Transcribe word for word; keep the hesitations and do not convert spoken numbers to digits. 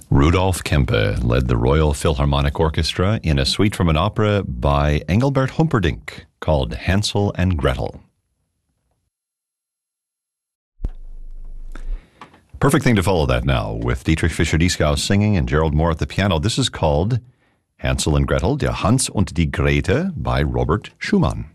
Rudolf Kempe led the Royal Philharmonic Orchestra in a suite from an opera by Engelbert Humperdinck called Hansel and Gretel. Perfect thing to follow that now with Dietrich Fischer-Dieskau singing and Gerald Moore at the piano. This is called Hansel and Gretel, Der Hans und die Grete by Robert Schumann.